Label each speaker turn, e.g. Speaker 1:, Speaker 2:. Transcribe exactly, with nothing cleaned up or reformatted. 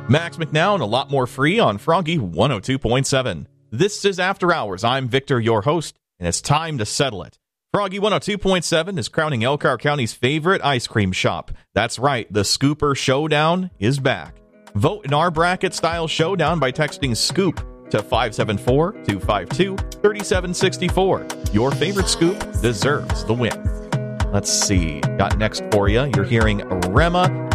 Speaker 1: Max McNown, a lot more free on Froggy one oh two point seven. This is After Hours. I'm Victor, your host, and it's time to settle it. Froggy one oh two point seven is crowning Elkhart County's favorite ice cream shop. That's right, the Scooper Showdown is back. Vote in our bracket-style showdown by texting SCOOP to five seven four, two five two, three seven six four. Your favorite scoop deserves the win. Let's see. Got next for you. You're hearing Rema